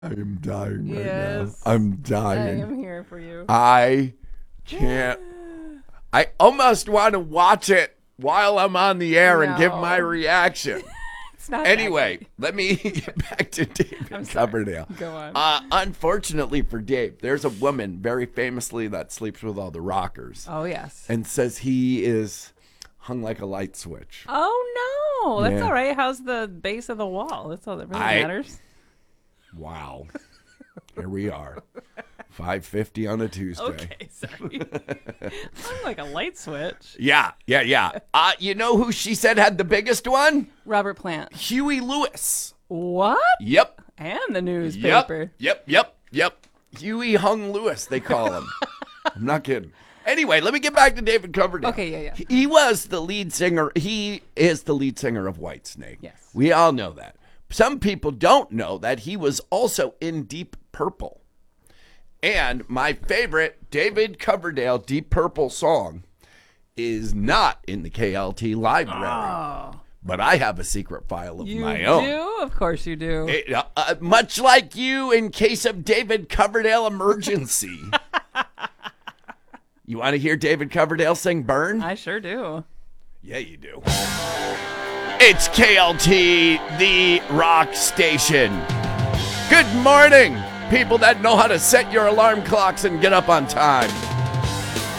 I am dying right Yes. now. I'm I dying. am here for you. I can't. I almost want to watch it while I'm on the air and give my No. reaction. It's not Anyway, let me get back to David Coverdale. Go on. Unfortunately for Dave, there's a woman very famously that sleeps with all the rockers Oh, yes. and says he is hung like a light switch. Oh, no. That's Yeah. all right. How's the base of the wall? That's all that really matters. Wow. Here we are. 5:50 on a Tuesday. Okay, sorry. I'm like a light switch. Yeah. You know who she said had the biggest one? Robert Plant. Huey Lewis. What? Yep. And the newspaper. Yep. Huey Hung Lewis, they call him. I'm not kidding. Anyway, let me get back to David Coverdale. Okay, yeah. He was the lead singer. He is the lead singer of Whitesnake. Yes. We all know that. Some people don't know that he was also in Deep Purple. And my favorite David Coverdale Deep Purple song is not in the KLT library. Oh. But I have a secret file of You my own. do? Of course you do. Much like you in case of David Coverdale emergency. You want to hear David Coverdale sing Burn? I sure do. Yeah, you do. It's KLT, the rock station. Good morning, people that know how to set your alarm clocks and get up on time.